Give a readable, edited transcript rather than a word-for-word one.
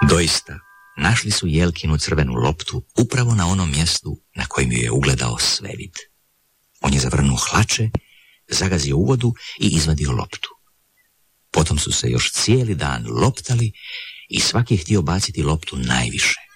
Doista, našli su Jelkinu crvenu loptu upravo na onom mjestu na kojem ju je ugledao Svevid. On je zavrnuo hlače, zagazio u vodu i izvadio loptu. Potom su se još cijeli dan loptali i svaki je htio baciti loptu najviše.